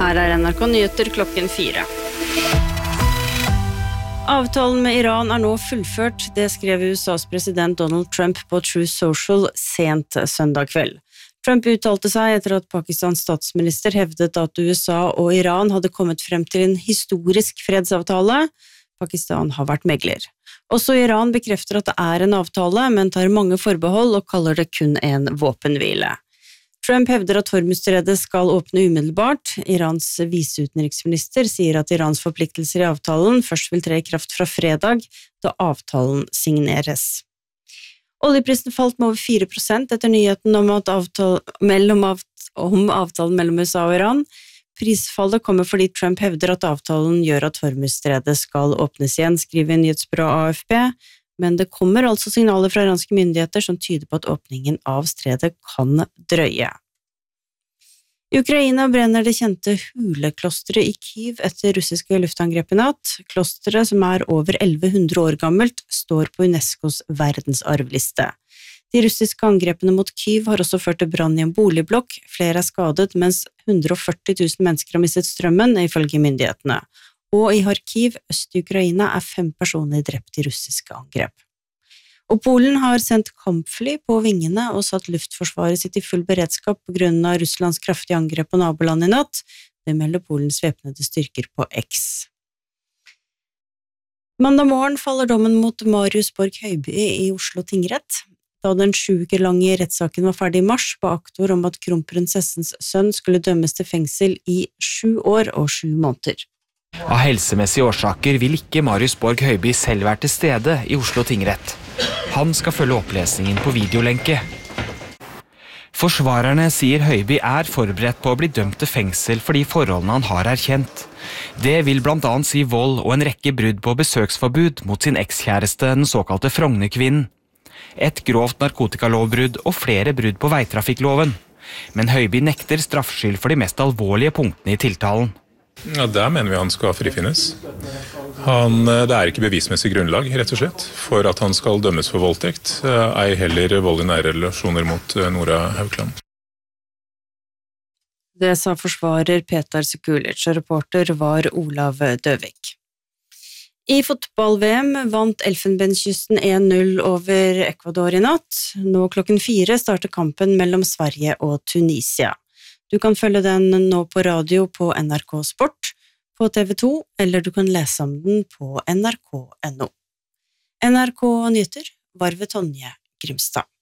Her NRK Nyheter klokken 4. Avtalen med Iran nå fullført, det skrev USAs president Donald Trump på Truth Social sent søndag kveld. Trump uttalte seg etter at Pakistans statsminister hevdet at USA og Iran hadde kommet frem til en historisk fredsavtale. Pakistan har vært megler. Også Iran bekrefter at det en avtale, men tar mange forbehold og kaller det kun en våpenhvile. Trump hevder at Hormuzstredet skal åpne umiddelbart. Irans viseutenriksminister sier at Irans forpliktelser i avtalen først vil tre i kraft fra fredag, da avtalen signeres. Oljeprisen falt med over 4% etter nyheten om avtalen mellom USA og Iran. Prisfallet kommer fordi Trump hevder at avtalen gjør at Hormuzstredet skal åpnes igjen, skriver nyhetsbyrået AFP, men det kommer altså signaler fra iranske myndigheter som tyder på at åpningen av stredet kan drøye. I Ukraina brenner det kjente huleklosteret i Kyiv etter russiske luftangrep i natt. Klosteret, som over 1100 år gammelt, står på UNESCOs verdensarvliste. De russiske angrepene mot Kyiv har også ført til brann i en boligblokk. Flere skadet, mens 140 000 mennesker har mistet strømmen, ifølge myndighetene. Og i Kharkiv, øst i Ukraina, 5 personer drept i russiske angrep. Og Polen har sendt kampfly på vingene og satt luftforsvaret sitt i full beredskap på grunn av Russlands kraftige angrep på naboland i natt. Det melder Polens væpnede styrker på X. Mandag morgen faller dommen mot Marius Borg Høiby i Oslo tingrett. Da den 7 uker lange rettssaken var ferdig i mars, ba aktor om at kronprinsessens sønn skulle dømmes til fengsel i 7 år og 7 måneder. Av helsemessige årsaker vil ikke Marius Borg Høiby selv være til stede i Oslo tingrett. Han skal følge opplesningen på videolenke. Forsvarerne sier Høiby forberedt på å bli dømt til fengsel fordi forholdene han har erkjent. Det vil blant annet si vold og en rekke brudd på besøksforbud mot sin ekskjæreste, den såkalte Frognerkvinnen. Et grovt narkotikalovbrudd og flere brudd på veitrafikkloven. Men Høiby nekter straffskyld for de mest alvorlige punktene i tiltalen. Ja, der mener vi han skal frifinnes. Det ikke bevismessig grunnlag, rett og slett, for at han skal dømmes for voldtekt, ei heller vold i nære relasjoner mot Nora Haukeland. Det sa forsvarer Petar Sekulic, og reporter var Olav Døvik. I fotball-VM vant Elfenbenskysten 1-0 over Ecuador i natt. Nå klokken 4 starter kampen mellom Sverige og Tunisia. Du kan følge den nå på radio på NRK Sport, på TV 2, eller du kan lese om den på nrk.no. NRK Nyheter var ved Tonje Grimstad.